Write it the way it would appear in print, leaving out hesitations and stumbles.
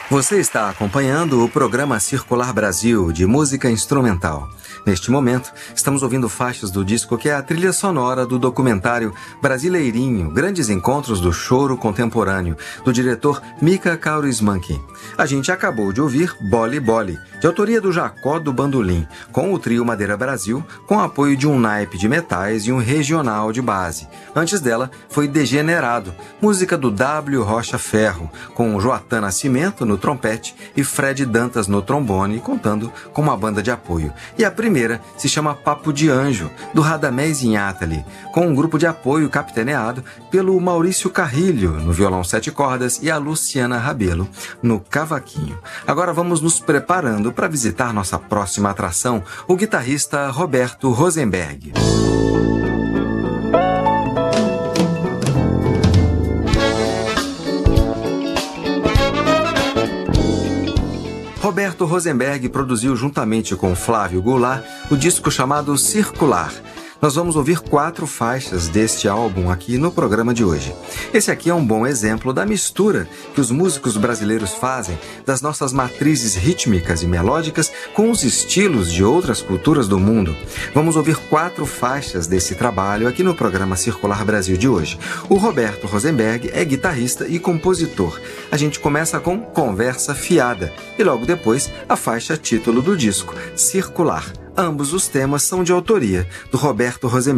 Você está acompanhando o programa Circular Brasil, de música instrumental. Neste momento, estamos ouvindo faixas do disco que é a trilha sonora do documentário Brasileirinho, Grandes Encontros do Choro Contemporâneo, do diretor Mika Kaurismäki. A gente acabou de ouvir Boli Boli, de autoria do Jacó do Bandolim, com o trio Madeira Brasil, com apoio de um naipe de metais e um regional de base. Antes dela, foi Degenerado, música do W. Rocha Ferro, com Joatan Nascimento no trompete e Fred Dantas no trombone, contando com uma banda de apoio. E a primeira se chama Papo de Anjo, do Radamés Inátali, com um grupo de apoio capitaneado pelo Maurício Carrilho, no violão 7 cordas, e a Luciana Rabelo, no cavaquinho. Agora vamos nos preparando para visitar nossa próxima atração, o guitarrista Roberto Rosenberg. Roberto Rosenberg produziu juntamente com Flávio Goulart o disco chamado Circular. Nós vamos ouvir 4 faixas deste álbum aqui no programa de hoje. Esse aqui é um bom exemplo da mistura que os músicos brasileiros fazem das nossas matrizes rítmicas e melódicas com os estilos de outras culturas do mundo. Vamos ouvir 4 faixas desse trabalho aqui no programa Circular Brasil de hoje. O Roberto Rosenberg é guitarrista e compositor. A gente começa com Conversa Fiada e logo depois a faixa título do disco, Circular. Ambos os temas são de autoria do Roberto Rosenberg.